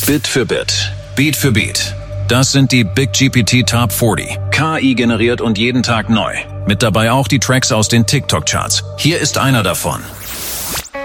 Bit für Bit, Beat für Beat. Das sind die Big GPT Top 40. KI generiert und jeden Tag neu. Mit dabei auch die Tracks aus den TikTok-Charts. Hier ist einer davon.